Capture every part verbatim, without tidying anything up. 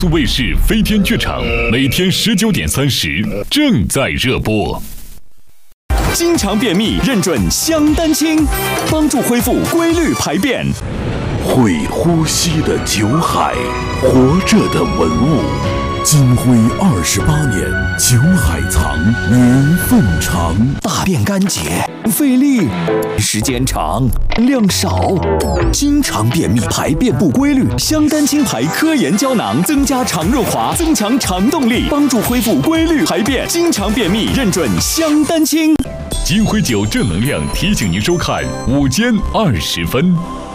卫视飞天剧场每天十九点三十正在热播。 经常便秘认准香丹青，帮助恢复规律排便。 会呼吸的酒海，活着的文物。金辉二十八年，酒海藏，年份长。 大便干结，费力，时间长，量少，经常便秘，排便不规律。香丹青牌科研胶囊增加肠润滑，增强肠动力，帮助恢复规律排便。经常便秘认准香丹青。 金辉酒正能量提醒您收看午间二十分。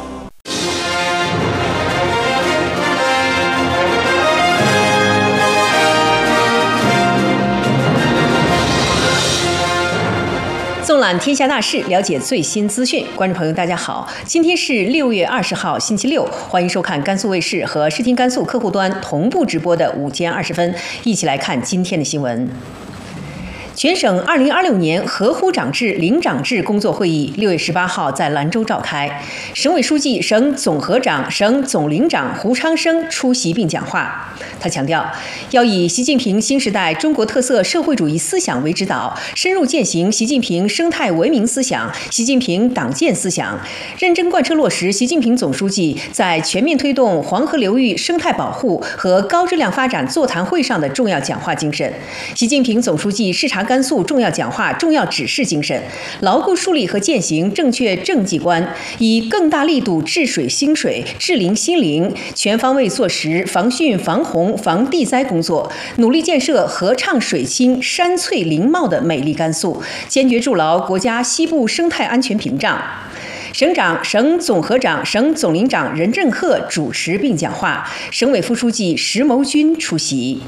纵览天下大事，了解最新资讯。观众朋友，大家好，今天是六月二十号，星期六，欢迎收看甘肃卫视和视听甘肃客户端同步直播的午间二十分，一起来看今天的新闻。全省二零二六年河湖长制领长制工作会议六月十八号在兰州召开，省委书记、省总合长、省总领长胡昌生出席并讲话。他强调，要以习近平新时代中国特色社会主义思想为指导，深入践行习近平生态文明思想、习近平党建思想，认真贯彻落实习近平总书记在全面推动黄河流域生态保护和高质量发展座谈会上的重要讲话精神，习近平总书记视察甘肃重要讲话、重要指示精神，牢固树立和践行正确政绩观，以更大力度治水兴水、治林兴林，全方位做实防汛、防洪、防地灾工作，努力建设河畅水清、山翠林茂的美丽甘肃，坚决筑牢国家西部生态安全屏障。省长、省总合长、省总领长任振赫主持并讲话，省委副书记石谋军出席。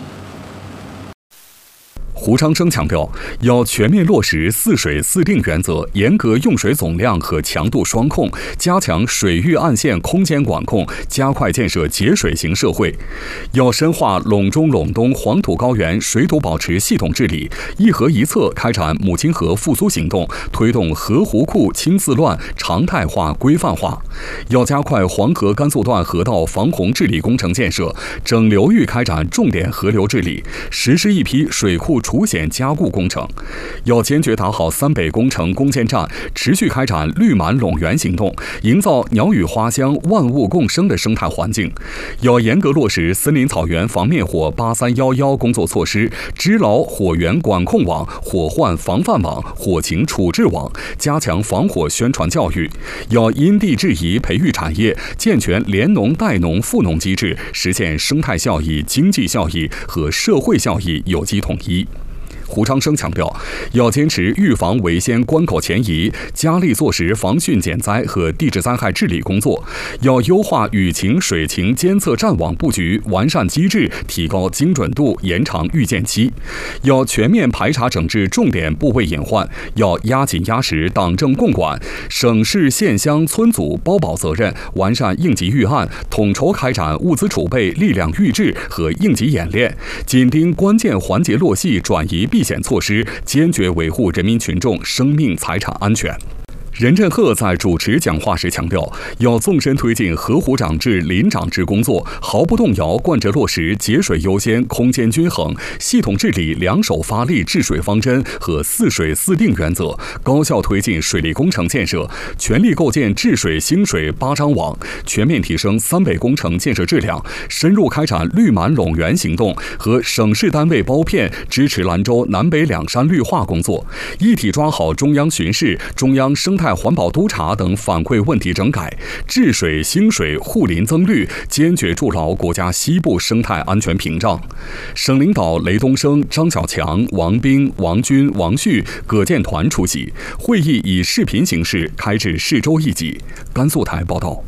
胡昌生强调，要全面落实四水四定原则，严格用水总量和强度双控，加强水域岸线空间管控，加快建设节水型社会。要深化陇中陇东黄土高原水土保持系统治理，一河一策开展母亲河复苏行动，推动河湖库清自乱常态化规范化。要加快黄河甘肃段河道防洪治理工程建设，整流域开展重点河流治理，实施一批水库除险加固工程。要坚决打好三北工程攻坚战，持续开展绿满陇园行动，营造鸟语花香、万物共生的生态环境。要严格落实森林草原防灭火八三一一工作措施，织牢火源管控网、火患防范网、火情处置网，加强防火宣传教育。要因地制宜培育产业，健全联农带农赋农机制，实现生态效益、经济效益和社会效益有机统一。胡昌生强调，要坚持预防为先、关口前移，加力做实防汛减灾和地质灾害治理工作。要优化雨情、水情监测站网布局，完善机制，提高精准度，延长预见期。要全面排查整治重点部位隐患，要压紧压实党政共管，省市县乡村组包保责任，完善应急预案，统筹开展物资储备、力量预制和应急演练，紧盯关键环节落细转移避险措施，坚决维护人民群众生命财产安全。任振赫在主持讲话时强调，要纵深推进河湖长制领长制工作，毫不动摇贯彻落实节水优先、空间均衡、系统治理两手发力治水方针和四水四定原则，高效推进水利工程建设，全力构建治水兴水八张网，全面提升三北工程建设质量，深入开展绿满陇园行动和省市单位包片支持兰州南北两山绿化工作，一体抓好中央巡视、中央生态环保督察等反馈问题整改，治水兴水护林增绿，坚决筑牢国家西部生态安全屏障。省领导雷东升、张小强、王斌、王军、王旭、葛建团出席。会议以视频形式开至市州一级。甘肃台报道。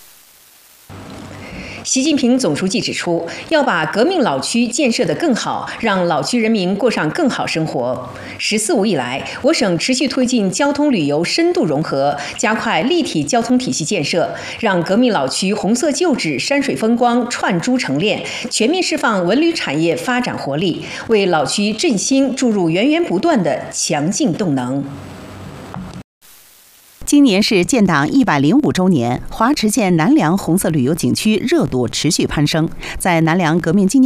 习近平总书记指出，要把革命老区建设得更好，让老区人民过上更好生活。十四五以来，我省持续推进交通旅游深度融合，加快立体交通体系建设，让革命老区红色旧址、山水风光串珠成链，全面释放文旅产业发展活力，为老区振兴注入源源不断的强劲动能。 今年是建党一百零五周年，华池县南梁红色旅游景区热度持续攀升。在南梁革命纪念